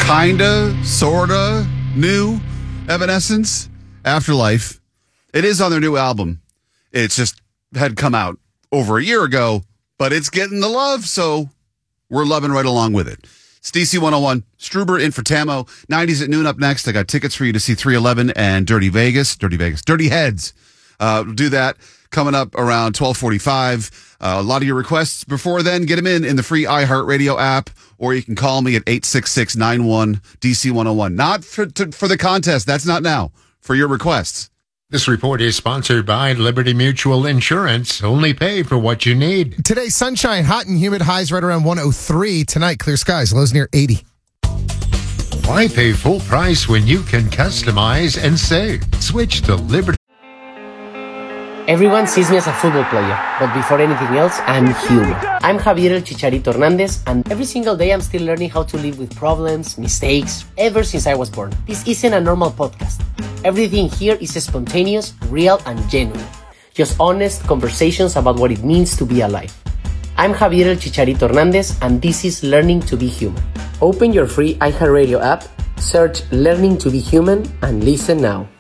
kinda, sorta, new Evanescence, Afterlife. It is on their new album. It's just had come out over a year ago, but it's getting the love, so we're loving right along with it. It's DC 101. Struber in for Tamo. 90s at noon up next. I got tickets for you to see 311 and Dirty Heads. We'll do that coming up around 12:45. A lot of your requests before then, get them in the free iHeartRadio app, or you can call me at 866-91-DC101. Not for the contest. That's not now. For your requests. This report is sponsored by Liberty Mutual Insurance. Only pay for what you need. Today, sunshine, hot and humid, highs right around 103. Tonight, clear skies, lows near 80. Why pay full price when you can customize and save? Switch to Liberty. Everyone sees me as a football player, but before anything else, I'm human. I'm Javier El Chicharito Hernandez, and every single day I'm still learning how to live with problems, mistakes, ever since I was born. This isn't a normal podcast. Everything here is spontaneous, real, and genuine. Just honest conversations about what it means to be alive. I'm Javier El Chicharito Hernandez, and this is Learning to be Human. Open your free iHeartRadio app, search Learning to be Human, and listen now.